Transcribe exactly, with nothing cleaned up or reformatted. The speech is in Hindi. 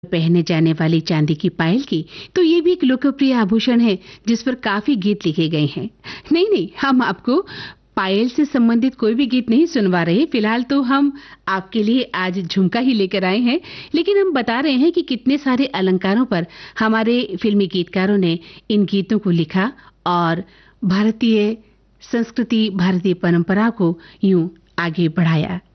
पहने जाने वाली चांदी की पायल की, तो ये भी एक लोकप्रिय आभूषण है जिस पर काफी गीत लिखे गए हैं। नहीं नहीं, हम आपको पायल से संबंधित कोई भी गीत नहीं सुनवा रहे। फिलहाल तो हम आपके लिए आज झुमका ही लेकर आए हैं, लेकिन हम बता रहे हैं कि कितने सारे अलंकारों पर हमारे फिल्मी गीतकारों ने इन गीतों को लिखा और भारतीय संस्कृति, भारतीय परंपरा को यूं आगे बढ़ाया।